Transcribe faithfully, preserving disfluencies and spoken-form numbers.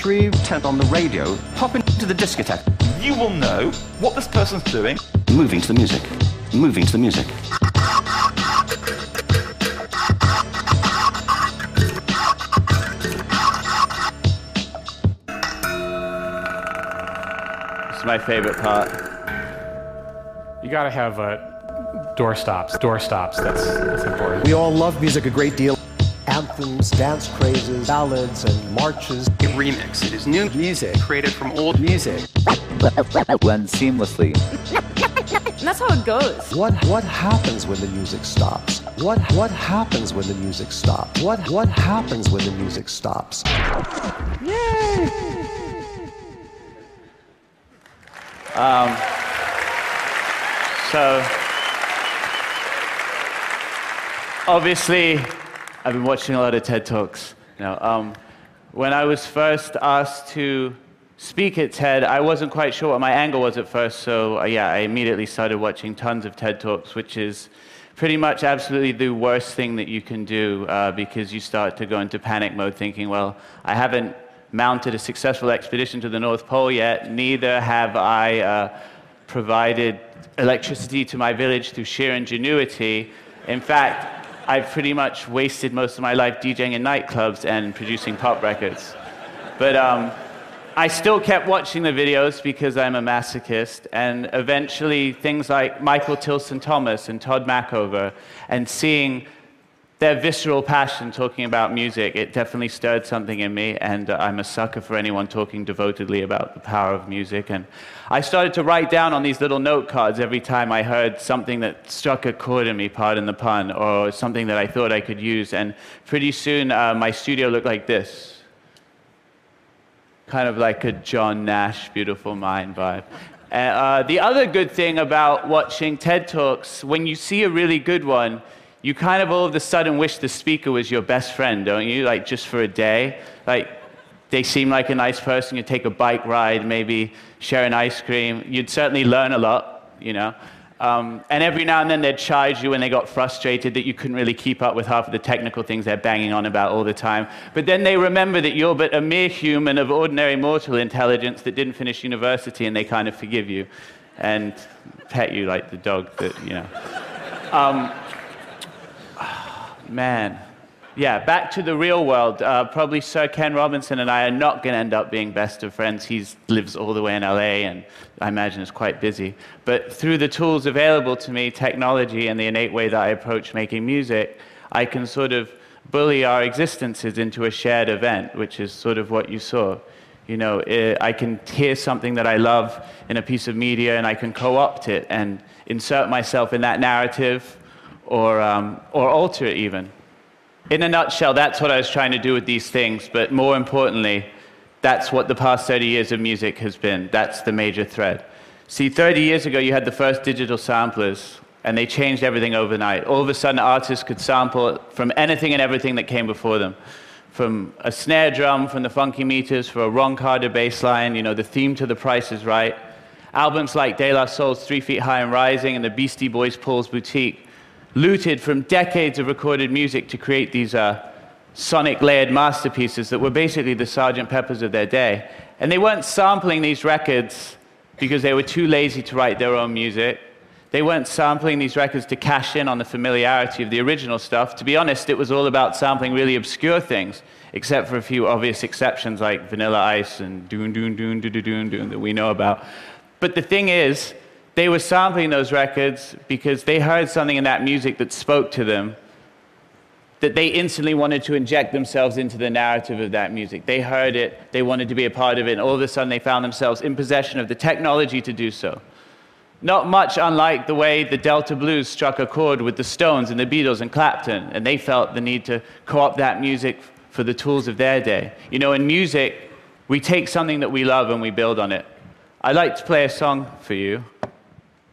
retrieve, turn on the radio, pop into the discotheque. You will know what this person's doing. Moving to the music. Moving to the music. This is my favorite part. You gotta have uh, door stops, door stops, that's, that's important. We all love music a great deal. Anthems, dance crazes, ballads, and marches. A remix. It is new music created from old music. Blend seamlessly. And that's how it goes. What what happens when the music stops? What what happens when the music stops? What what happens when the music stops? Yay! Um, so, obviously, I've been watching a lot of TED Talks. You know, um, when I was first asked to speak at TED, I wasn't quite sure what my angle was at first, so uh, yeah, I immediately started watching tons of TED Talks, which is pretty much absolutely the worst thing that you can do, uh, because you start to go into panic mode thinking, well, I haven't mounted a successful expedition to the North Pole yet, neither have I uh, provided electricity to my village through sheer ingenuity. In fact, I've pretty much wasted most of my life DJing in nightclubs and producing pop records. But um, I still kept watching the videos because I'm a masochist, and eventually things like Michael Tilson Thomas and Todd Machover, and seeing their visceral passion talking about music, it definitely stirred something in me, and uh, I'm a sucker for anyone talking devotedly about the power of music. And I started to write down on these little note cards every time I heard something that struck a chord in me, pardon the pun, or something that I thought I could use, and pretty soon uh, my studio looked like this. Kind of like a John Nash, Beautiful Mind vibe. And, uh, the other good thing about watching TED Talks, when you see a really good one, you kind of all of a sudden wish the speaker was your best friend, don't you? Like, just for a day. Like, they seem like a nice person. You'd take a bike ride, maybe share an ice cream. You'd certainly learn a lot, you know? Um, and every now and then they'd charge you when they got frustrated that you couldn't really keep up with half of the technical things they're banging on about all the time. But then they remember that you're but a mere human of ordinary mortal intelligence that didn't finish university, and they kind of forgive you and pet you like the dog that, you know. Um, man. Yeah, back to the real world. Uh, probably Sir Ken Robinson and I are not going to end up being best of friends. He lives all the way in L A, and I imagine is quite busy. But through the tools available to me, technology, and the innate way that I approach making music, I can sort of bully our existences into a shared event, which is sort of what you saw. You know, it, I can hear something that I love in a piece of media, and I can co-opt it and insert myself in that narrative, or, um, or alter it even. In a nutshell, that's what I was trying to do with these things, but more importantly, that's what the past thirty years of music has been. That's the major thread. See, thirty years ago, you had the first digital samplers, and they changed everything overnight. All of a sudden, artists could sample from anything and everything that came before them. From a snare drum, from the Funky Meters, for a Ron Carter bass line, you know, the theme to The Price is Right. Albums like De La Soul's Three Feet High and Rising and the Beastie Boys' Paul's Boutique looted from decades of recorded music to create these uh, sonic layered masterpieces that were basically the Sergeant Peppers of their day. And they weren't sampling these records because they were too lazy to write their own music. They weren't sampling these records to cash in on the familiarity of the original stuff. To be honest, it was all about sampling really obscure things, except for a few obvious exceptions like Vanilla Ice and Doon Doon Doon Doon Doon Doon that we know about. But the thing is, they were sampling those records because they heard something in that music that spoke to them, that they instantly wanted to inject themselves into the narrative of that music. They heard it, they wanted to be a part of it, and all of a sudden they found themselves in possession of the technology to do so. Not much unlike the way the Delta Blues struck a chord with the Stones and the Beatles and Clapton, and they felt the need to co-opt that music for the tools of their day. You know, in music, we take something that we love and we build on it. I'd like to play a song for you.